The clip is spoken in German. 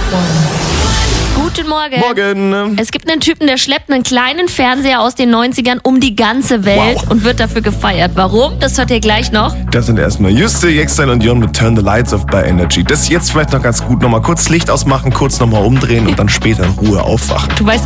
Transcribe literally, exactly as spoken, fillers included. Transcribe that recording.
Guten Morgen. Morgen. Es gibt einen Typen, der schleppt einen kleinen Fernseher aus den neunzigern um die ganze Welt Wow. und wird dafür gefeiert. Warum? Das hört ihr gleich noch. Das sind erstmal Juste, Jexstyle und Jon mit Turn the Lights Off bei Energy. Das jetzt vielleicht noch ganz gut. Nochmal kurz Licht ausmachen, kurz nochmal umdrehen und dann später in Ruhe aufwachen. Du weißt